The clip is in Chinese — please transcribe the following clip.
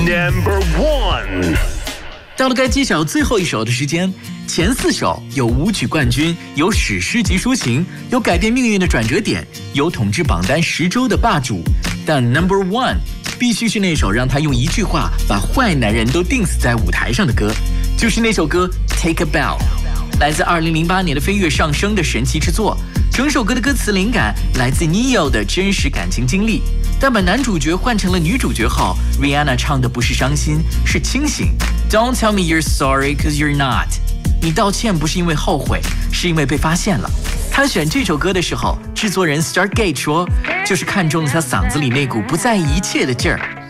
Number 1。 到了该揭晓最后一首的时间，前4首有舞曲冠军，有史诗级抒情，有改变命运的转折点，有统治榜单10周的霸主。但 Number 1必须是那首让他用一句话把坏男人都钉死在舞台上的歌，就是那首歌 Take a Bow， 来自2008年的飞跃上升的神奇之作。整首歌的歌词灵感来自 Neo 的真实感情经历，但把男主角换成了女主角后 ，Rihanna 唱的不是伤心，是清醒。Don't tell me you're sorry, 'cause you're not。你道歉不是因为后悔，是因为被发现了。他选这首歌的时候，制作人 Stargate 说，就是看中了他嗓子里那股不在意一切的劲儿。